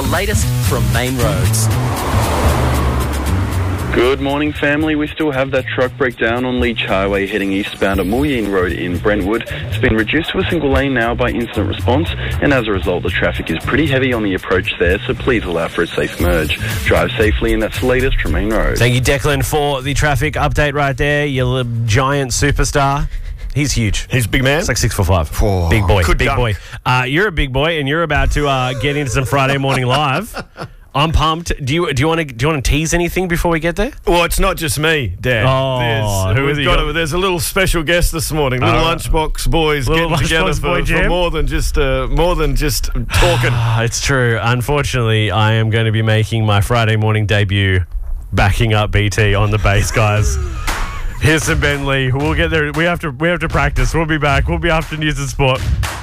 latest from Main Roads. Good morning, family. We still have that truck breakdown on Leach Highway heading eastbound at Mulleen Road in Brentwood. It's been reduced to a single lane now by incident response, and as a result, the traffic is pretty heavy on the approach there, so please allow for a safe merge. Drive safely, and that's the latest from Main Road. Thank you, Declan, for the traffic update right there. You're a giant superstar. He's huge. He's a big man? It's like 6'5". Oh, big boy. good Big dunk. boy. You're a big boy, and you're about to get into some Friday Morning Live. I'm pumped. Do you want to tease anything before we get there? Well, it's not just me, Dad. Who is he? There's a little special guest this morning. Little Lunchbox boys Little getting together Lunchbox boy for jam? more than just talking. It's true. Unfortunately, I am going to be making my Friday morning debut backing up BT on the bass, guys. Here's some Ben Lee. We'll get there. We have to practice. We'll be back. We'll be after news and sport.